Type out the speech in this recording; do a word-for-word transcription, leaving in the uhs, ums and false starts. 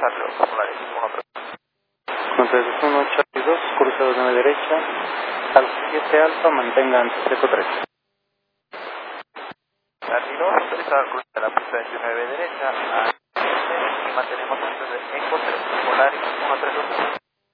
Charlie dos, Polaris uno tres. uno tres uno, Charlie dos, crucero de derecha, Alfa siete Alfa, mantenga anteseco tres. Charlie dos, autorizado al cruce de la pista veintinueve derecha, a y mantenemos antes de Eco tres, Polaris uno tres dos.